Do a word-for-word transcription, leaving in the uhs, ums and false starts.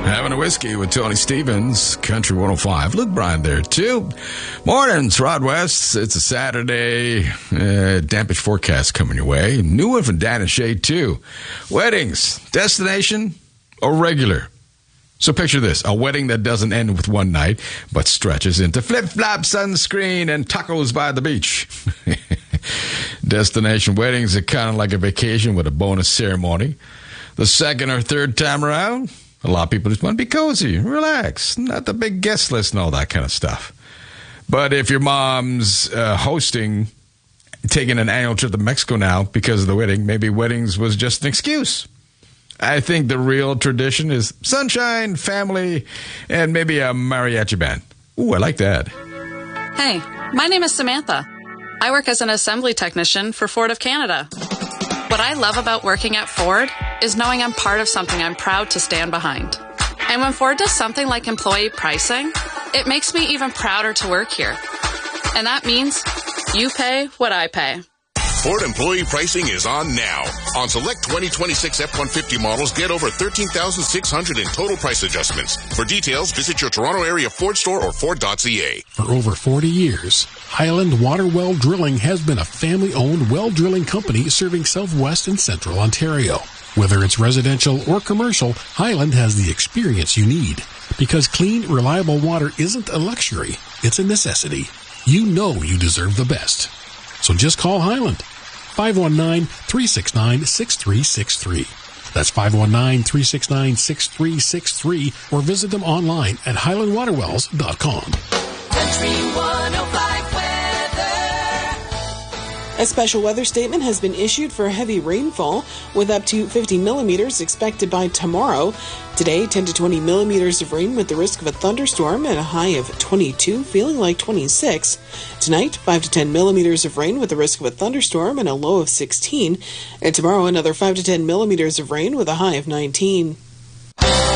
Having a whiskey with Tony Stevens, Country one oh five. Luke Bryan there, too. Mornings, Rod West. It's a Saturday. Uh, dampish forecast coming your way. New one from Dan and Shay, too. Weddings, destination or regular? So picture this, a wedding that doesn't end with one night, but stretches into flip-flop, sunscreen, and tacos by the beach. Destination weddings are kind of like a vacation with a bonus ceremony. The second or third time around, a lot of people just want to be cozy, relax, not the big guest list and all that kind of stuff. But if your mom's uh, hosting, taking an annual trip to Mexico now because of the wedding, maybe weddings was just an excuse. I think the real tradition is sunshine, family, and maybe a mariachi band. Ooh, I like that. Hey, my name is Samantha. I work as an assembly technician for Ford of Canada. What I love about working at Ford is knowing I'm part of something I'm proud to stand behind. And when Ford does something like employee pricing, it makes me even prouder to work here. And that means you pay what I pay. Ford employee pricing is on now. On select twenty twenty-six F one fifty models, get over thirteen thousand six hundred in total price adjustments. For details, visit your Toronto area Ford store or Ford dot C A. For over forty years, Highland Water Well Drilling has been a family-owned well drilling company serving southwest and central Ontario. Whether it's residential or commercial, Highland has the experience you need. Because clean, reliable water isn't a luxury, it's a necessity. You know you deserve the best. So just call Highland. five one nine, three six nine, six three six three. That's five one nine, three six nine, six three six three, or visit them online at highland water wells dot com. Country one oh five weather. A special weather statement has been issued for heavy rainfall with up to fifty millimeters expected by tomorrow. Today, ten to twenty millimeters of rain with the risk of a thunderstorm and a high of twenty-two, feeling like twenty-six. Tonight, five to ten millimeters of rain with the risk of a thunderstorm and a low of sixteen. And tomorrow, another five to ten millimeters of rain with a high of nineteen.